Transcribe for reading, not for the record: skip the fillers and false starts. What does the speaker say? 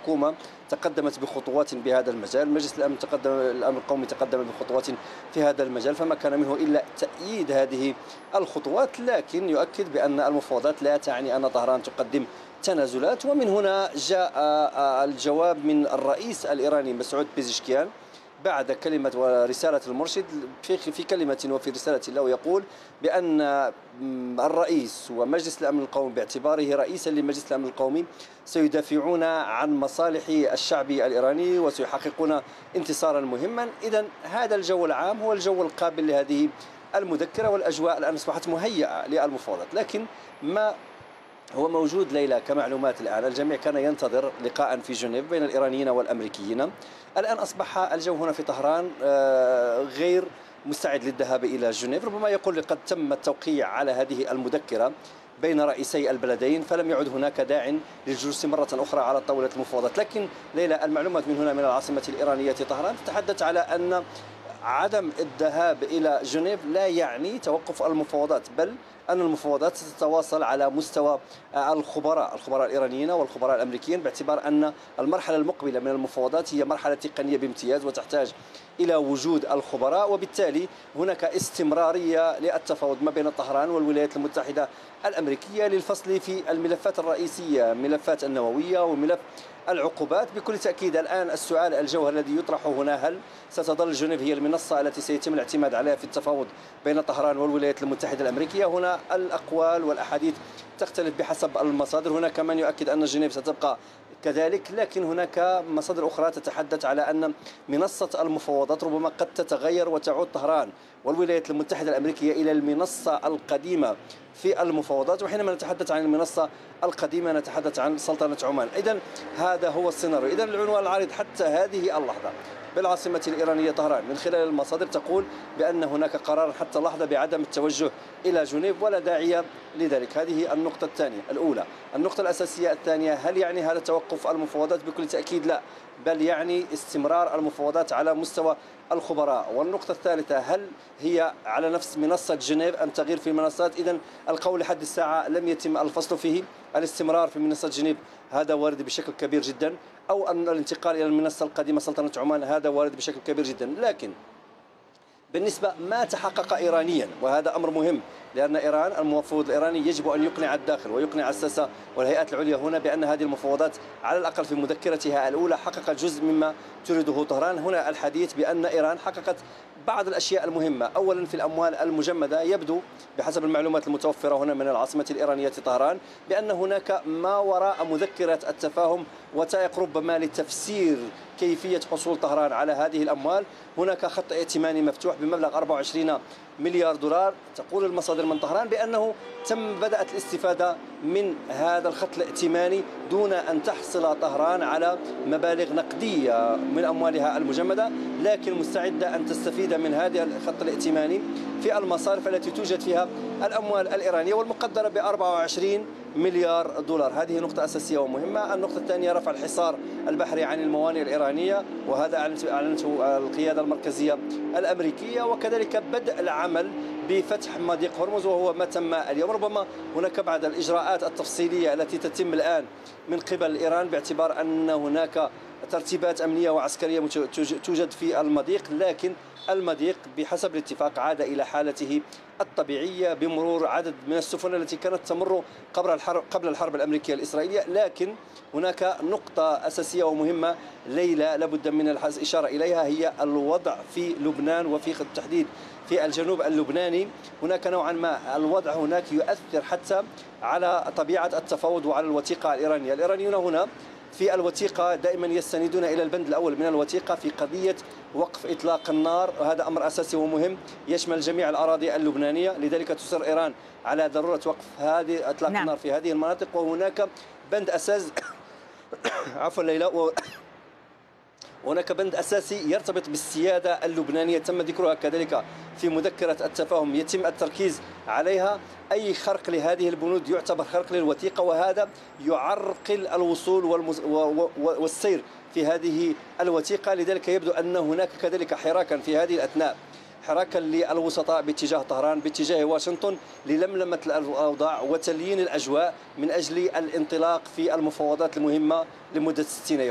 الحكومة تقدمت بخطوات بهذا المجال، مجلس الأمن القومي تقدم بخطوات في هذا المجال، فما كان منه إلا تأييد هذه الخطوات، لكن يؤكد بأن المفاوضات لا تعني أن طهران تقدم تنازلات. ومن هنا جاء الجواب من الرئيس الإيراني مسعود بيزشكيان بعد كلمة ورسالة المرشد في كلمة وفي رسالة له، يقول بأن الرئيس ومجلس الأمن القومي باعتباره رئيسا لمجلس الأمن القومي سيدافعون عن مصالح الشعب الإيراني وسيحققون انتصارا مهما. إذن هذا الجو العام هو الجو القابل لهذه المذكرة، والأجواء الآن أصبحت مهيئة للمفاوضات. لكن ما هو موجود ليلى كمعلومات الآن، الجميع كان ينتظر لقاء في جنيف بين الإيرانيين والأمريكيين. الآن أصبح الجو هنا في طهران غير مستعد للذهاب إلى جنيف، ربما يقول قد تم التوقيع على هذه المذكرة بين رئيسي البلدين، فلم يعد هناك داع للجلوس مرة أخرى على طاولة المفاوضات. لكن ليلى، المعلومات من هنا من العاصمة الإيرانية طهران تتحدث على أن عدم الذهاب إلى جنيف لا يعني توقف المفاوضات، بل أن المفاوضات ستتواصل على مستوى الخبراء الإيرانيين والخبراء الأمريكيين، باعتبار أن المرحلة المقبلة من المفاوضات هي مرحلة تقنية بامتياز وتحتاج إلى وجود الخبراء، وبالتالي هناك استمرارية للتفاوض ما بين طهران والولايات المتحدة الأمريكية للفصل في الملفات الرئيسية، ملفات النووية وملف العقوبات. بكل تأكيد الآن السؤال الجوهري الذي يطرح هنا، هل ستظل جنيف هي المنصة التي سيتم الاعتماد عليها في التفاوض بين طهران والولايات المتحدة الأمريكية؟ هنا الأقوال والأحاديث تختلف بحسب المصادر، هناك من يؤكد أن جنيف ستبقى كذلك، لكن هناك مصادر أخرى تتحدث على أن منصة المفاوضات ربما قد تتغير وتعود طهران والولايات المتحدة الأمريكية إلى المنصة القديمة في المفاوضات. وحينما نتحدث عن المنصة القديمة نتحدث عن سلطنة عمان. إذن هذا هو السيناريو. إذن العنوان العريض حتى هذه اللحظة بالعاصمة الإيرانية طهران من خلال المصادر تقول بأن هناك قرار حتى اللحظة بعدم التوجه إلى جنيف ولا داعي لذلك. هذه النقطة الثانية الأولى. النقطة الأساسية الثانية، هل يعني هذا توقف المفاوضات؟ بكل تأكيد لا، بل يعني استمرار المفاوضات على مستوى الخبراء. والنقطة الثالثة، هل هي على نفس منصة جنيف أم تغيير في المنصات؟ إذن القول لحد الساعة لم يتم الفصل فيه. الاستمرار في منصة جنيف هذا وارد بشكل كبير جدا، أو أن الانتقال إلى المنصة القديمة سلطنة عمان هذا وارد بشكل كبير جدا. لكن بالنسبة ما تحقق إيرانيا، وهذا أمر مهم، لأن إيران المفوض الإيراني يجب أن يقنع الداخل ويقنع الساسة والهيئات العليا هنا بأن هذه المفاوضات على الأقل في مذكرتها الأولى حققت جزء مما تريده طهران. هنا الحديث بأن إيران حققت بعض الأشياء المهمة. أولا في الأموال المجمدة، يبدو بحسب المعلومات المتوفرة هنا من العاصمة الإيرانية طهران بأن هناك ما وراء مذكرة التفاهم وثائق ربما لتفسير كيفية حصول طهران على هذه الأموال. هناك خط ائتماني مفتوح بمبلغ 24 مليار دولار. تقول المصادر من طهران بأنه بدأت الاستفادة من هذا الخط الائتماني دون أن تحصل طهران على مبالغ نقدية من أموالها المجمدة، لكن مستعدة أن تستفيد من هذا الخط الائتماني في المصارف التي توجد فيها الأموال الإيرانية والمقدرة ب 24 مليار دولار. هذه نقطة أساسية ومهمة. النقطة الثانية، رفع الحصار البحري عن الموانئ الإيرانية، وهذا أعلنته القيادة المركزية الأمريكية، وكذلك بدء العمل بفتح مضيق هرمز وهو ما تم اليوم. ربما هناك بعض الإجراءات التفصيلية التي تتم الآن من قبل إيران باعتبار أن هناك ترتيبات أمنية وعسكرية توجد في المضيق، لكن المضيق بحسب الاتفاق عاد إلى حالته الطبيعية بمرور عدد من السفن التي كانت تمر قبل الحرب الأمريكية الإسرائيلية. لكن هناك نقطة أساسية ومهمة ليلى لابد من الإشارة إليها، هي الوضع في لبنان وفي التحديد في الجنوب اللبناني. هناك نوعا ما الوضع هناك يؤثر حتى على طبيعة التفاوض وعلى الوثيقة الإيرانية. الإيرانيون هنا في الوثيقة دائما يستندون إلى البند الأول من الوثيقة في قضية وقف إطلاق النار، وهذا أمر أساسي ومهم يشمل جميع الأراضي اللبنانية. لذلك تصر إيران على ضرورة وقف هذه إطلاق النار في هذه المناطق. وهناك بند أساس عفوا ليلى، هناك بند أساسي يرتبط بالسيادة اللبنانية تم ذكرها كذلك في مذكرة التفاهم، يتم التركيز عليها. أي خرق لهذه البنود يعتبر خرق للوثيقة، وهذا يعرقل الوصول والسير في هذه الوثيقة. لذلك يبدو أن هناك كذلك حراكا في هذه الأثناء، حراكا للوسطاء باتجاه طهران باتجاه واشنطن للملمة الأوضاع وتليين الأجواء من أجل الانطلاق في المفاوضات المهمة لمدة 60 يوم.